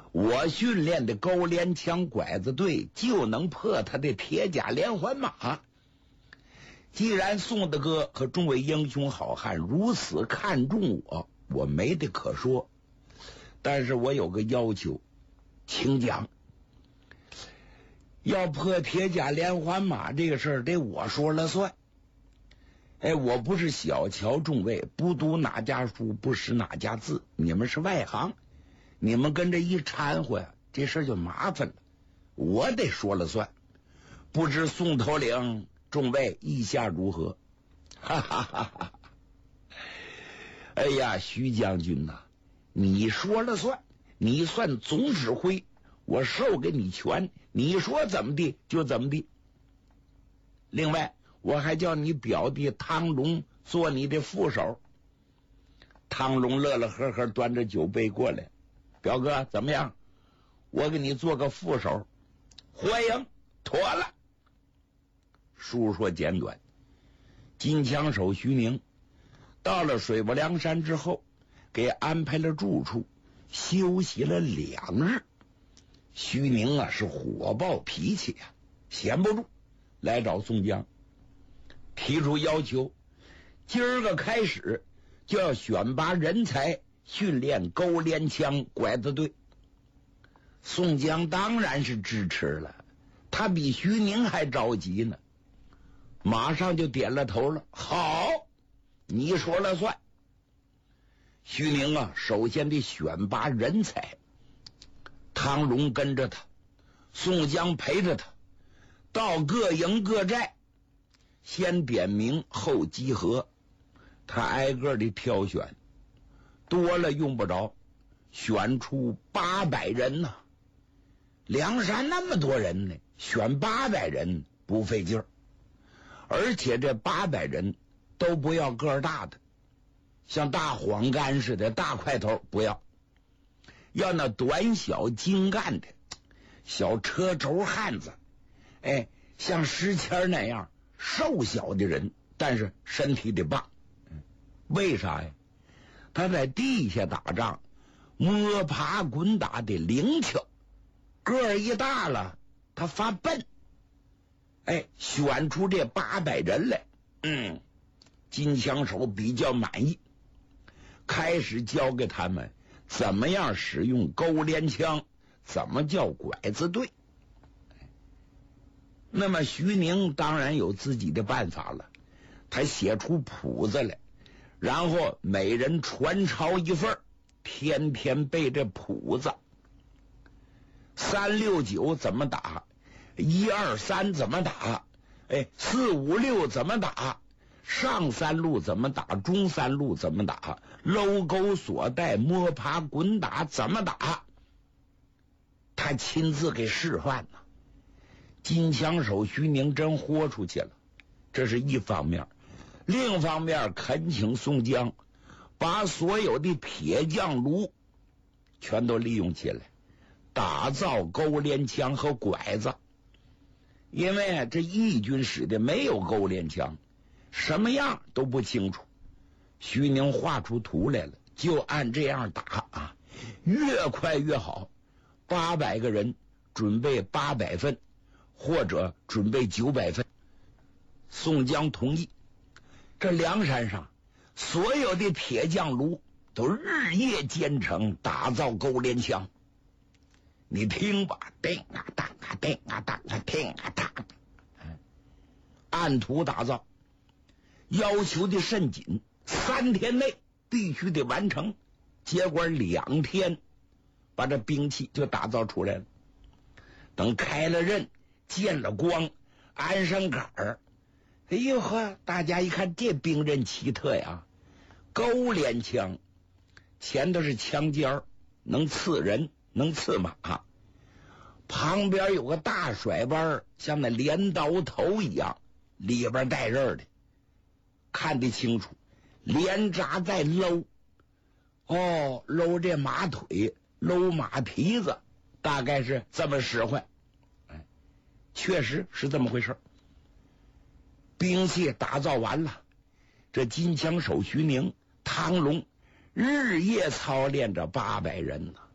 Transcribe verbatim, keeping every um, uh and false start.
我训练的勾连枪拐子队就能破他的铁甲连环马。既然宋大哥和众位英雄好汉如此看重我，我没得可说，但是我有个要求，请讲。要破铁甲连环马这个事儿得我说了算。哎，我不是小瞧众位，不读哪家书不识哪家字，你们是外行，你们跟着一掺和呀，这事儿就麻烦了，我得说了算。不知宋头领众位意下如何？哈哈哈哈！哎呀，徐将军呐、啊，你说了算，你算总指挥，我授给你权，你说怎么地就怎么地。另外，我还叫你表弟汤龙做你的副手。汤龙乐乐呵呵端着酒杯过来，表哥怎么样？我给你做个副手。欢迎，妥了。述说简短，金枪手徐宁到了水泊梁山之后，给安排了住处，休息了两日。徐宁啊是火爆脾气啊，闲不住，来找宋江，提出要求，今儿个开始就要选拔人才，训练勾连枪拐子队。宋江当然是支持了，他比徐宁还着急呢，马上就点了头了。好，你说了算。徐宁啊，首先得选拔人才，汤荣跟着他，宋江陪着他，到各营各寨，先点名后集合，他挨个的挑选，多了用不着，选出八百人呐、啊。梁山那么多人呢，选八百人不费劲儿，而且这八百人都不要个儿大的，像大黄干似的大块头不要，要那短小精干的小车轴汉子，哎，像石谦那样瘦小的人，但是身体得棒。为啥呀？他在地下打仗，摸爬滚打的灵巧，个儿一大了他发笨。哎，选出这八百人来，嗯，金枪手比较满意，开始教给他们怎么样使用勾连枪，怎么叫拐子队。那么徐宁当然有自己的办法了，他写出谱子来，然后每人传抄一份，天天背这谱子。三六九怎么打，一二三怎么打，哎，四五六怎么打，上三路怎么打，中三路怎么打，搂钩锁带摸爬滚打怎么打，他亲自给示范呢。金枪手徐宁真豁出去了，这是一方面。另一方面，恳请宋江把所有的铁匠炉全都利用起来，打造勾连枪和拐子。因为这义军使的没有勾连枪，什么样都不清楚。徐宁画出图来了，就按这样打啊，越快越好。八百个人准备八百份，或者准备九百份。宋江同意。这梁山上所有的铁匠炉都日夜兼程打造勾连枪。你听吧，叮啊当啊叮啊当啊叮啊当，按图打造，要求的甚紧，三天内必须得完成。结果两天把这兵器就打造出来了。等开了刃，见了光，安上杆儿，哎呦呵，大家一看这兵刃奇特呀，勾连枪，前头是枪尖儿，能刺人能刺马，旁边有个大甩班，像那镰刀头一样，里边带刃的，看得清楚，连扎在搂，哦，搂这马腿，搂马蹄子，大概是这么使唤。哎，确实是这么回事。兵器打造完了，这金枪手徐宁、汤龙日夜操练着八百人呢。